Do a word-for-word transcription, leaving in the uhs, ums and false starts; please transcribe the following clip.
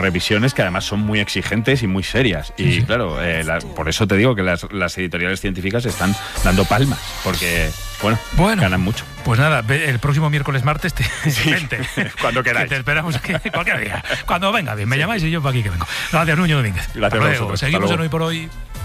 revisiones que además son muy exigentes y muy serias. Y sí. claro, eh, la, por eso te digo que las, las editoriales científicas están dando palmas, porque, bueno, bueno ganan mucho. Pues nada, el próximo miércoles martes te sí, vente. Cuando queráis. Que te esperamos aquí cualquier día. Cuando venga bien, me llamáis y yo para aquí que vengo. Gracias, Nuño Domínguez. Gracias a vosotros. Seguimos en Hoy por Hoy.